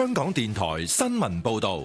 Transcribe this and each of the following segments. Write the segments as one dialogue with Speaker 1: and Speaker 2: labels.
Speaker 1: 香港電台新聞報道。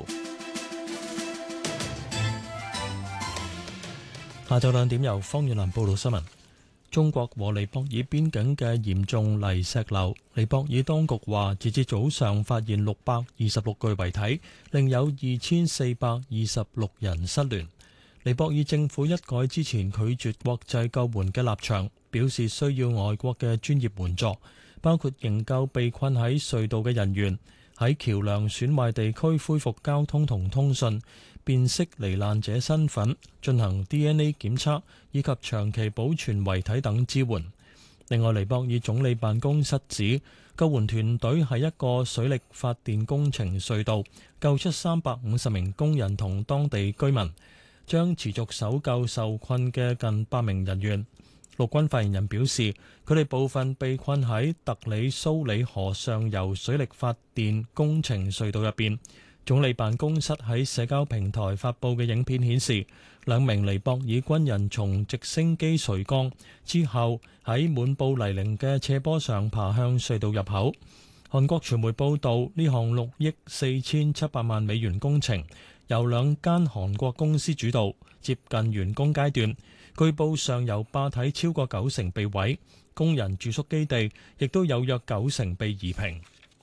Speaker 2: 下晝2點由方遠蘭報道新聞。中國和尼泊爾邊境嘅嚴重泥石流，尼泊爾當局話，截至早上發現626具遺體，另有2426人失聯。尼泊爾政府一改之前拒絕國際救援嘅立場，表示需要外國嘅專業援助，包括營救被困喺隧道嘅人員，喺橋梁損壞地區恢復交通同通訊，辨識罹難者身份，進行 DNA 檢測，以及長期保存遺體等支援。另外，尼泊爾總理辦公室指，救援團隊喺一個水力發電工程隧道救出350名工人同當地居民，將持續搜救受困嘅近8名人員。陸軍發言人表示，佢哋部分被困喺特里蘇里河上游水力發電工程隧道入邊。總理辦公室喺社交平台發布嘅影片顯示，2名尼泊爾軍人從直升機垂降之後，喺滿布泥濘嘅斜坡上爬向隧道入口。韓國傳媒報道，呢項6億4700萬美元工程由2間韓國公司主導，接近完工階段。據報上游壩體超過90%被毀，工人住宿基地亦都有約90%被夷平。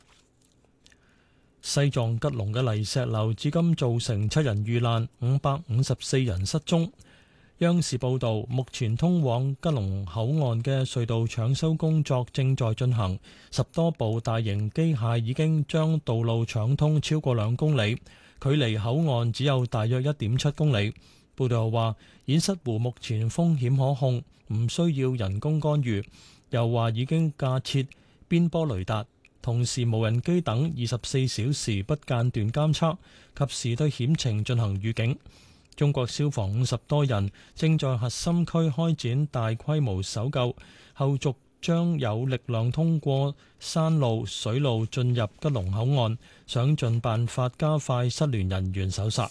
Speaker 2: 西藏吉隆嘅泥石流至今造成7人遇難，554人失蹤。央視報道，目前通往吉隆口岸嘅隧道搶修工作正在進行，10多部大型機械已經將道路搶通超過2公里，距離口岸只有大約1.7公里。報道話，堰塞湖目前風險可控，唔需要人工干預。又話已經架設邊波雷達，同時無人機等24小時不間斷監測，及時對險情進行預警。中國消防50多人正在核心區開展大規模搜救，後續將有力量通過山路、水路進入吉隆口岸，想盡辦法加快失聯人員搜查。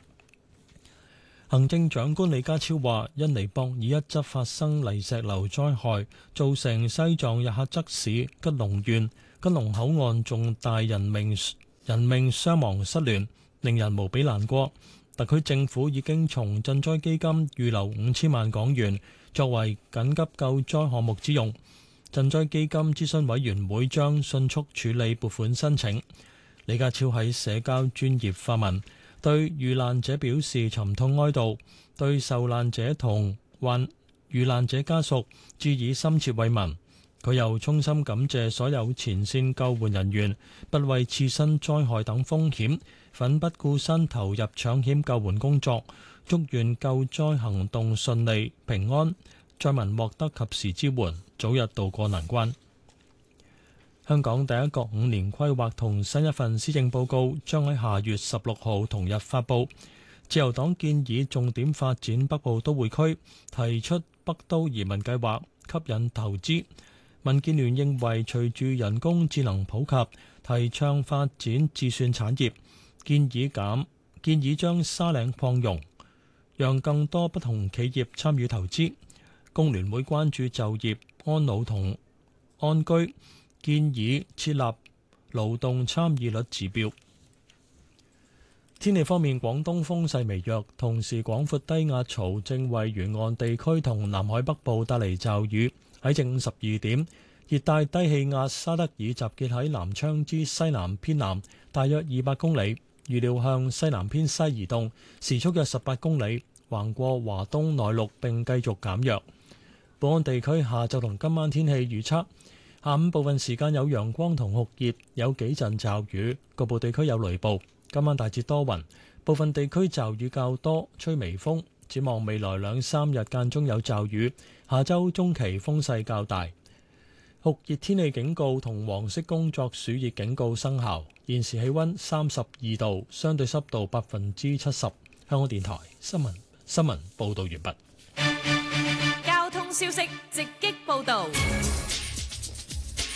Speaker 2: 行政長官李家超話，因尼泊爾一側發生泥石流災害，造成西藏日喀則市吉隆縣吉隆口岸重大人命傷亡失聯，令人無比難過。特區政府已經從賑災基金預留5000萬港元，作為緊急救災項目之用。賑災基金諮詢委員會將迅速處理撥款申請。李家超喺社交專頁發文，對遇難者表示沉痛哀悼，對受難者同遇難者家屬致以深切慰問。佢又衷心感謝所有前線救援人員，不畏自身災害等風險，奮不顧身投入搶險救援工作。祝願救災行動順利平安，災民獲得及時支援，早日渡過難關。香港第一個5年規劃同新一份施政報告將喺下月16號同日發布。自由黨建議重點發展北部都會區，提出北都移民計劃，吸引投資。民建聯認為隨住人工智能普及，提倡發展智算產業，建議將沙嶺擴容，讓更多不同企業參與投資。工聯會關注就業、安老同安居，建議設立勞動參與率指標。天氣方面，廣東風勢微弱，同時廣闊低壓槽正為沿岸地區同南海北部帶嚟驟雨。喺正午12點，熱帶低氣壓沙德爾集結喺南昌之西南偏南大約200公里，預料向西南偏西移動，時速約18公里，橫過華東內陸並繼續減弱。本港地區下晝同今晚天氣預測：下午部分時間有陽光同酷熱，有幾陣驟雨，局部地區有雷暴。今晚大致多雲，部分地區驟雨較多，吹微風。展望未來2-3日間中有驟雨，下周中期風勢較大。酷熱天氣警告同黃色工作暑熱警告生效。現時氣溫32度，相對濕度70%。香港電台新聞報道完畢。
Speaker 3: 交通消息直擊報道。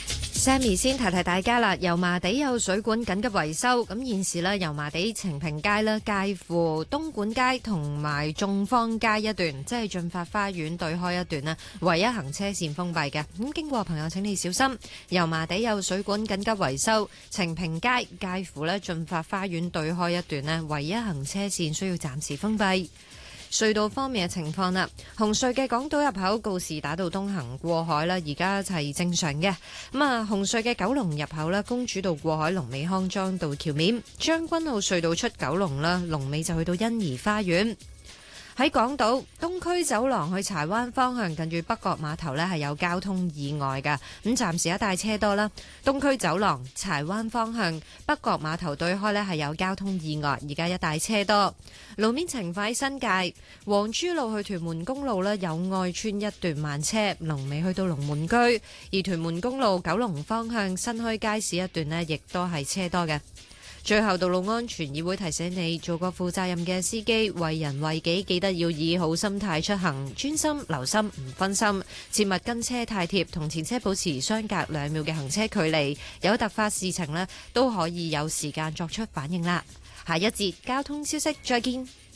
Speaker 3: Sammy 先提提大家啦，油麻地有水管緊急維修，咁現時呢，油麻地晴平街呢，介乎東莞街同埋眾坊街一段，即係進發花園對開一段呢，唯一行車線封閉嘅。咁經過朋友請你小心，油麻地有水管緊急維修，晴平街介乎呢進發花園對開一段呢，唯一行車線需要暫時封閉。隧道方面嘅情況啦，紅隧嘅港島入口告士打道東行過海啦，而家係正常嘅。紅隧嘅九龍入口啦，公主道過海龍尾康莊道橋面，將軍澳隧道出九龍啦，龍尾就去到欣怡花園。喺港島東區走廊去柴灣方向，近住北角碼頭呢係有交通意外㗎，咁暫時一帶車多啦。東區走廊柴灣方向北角碼頭對開呢係有交通意外，而家一帶車多。路面情況喺新界黃珠路去屯門公路呢，有愛村一段慢車，龍尾去到龍門居；而屯門公路九龍方向新墟街市一段呢，亦都係車多嘅。最後，道路安全議會提醒你，做個負責任嘅司機，為人為己，記得要以好心態出行，專心留心，唔分心，切勿跟車太貼，同前車保持相隔2秒嘅行車距離。有突發事情呢，都可以有時間作出反應啦。下一節交通消息，再見。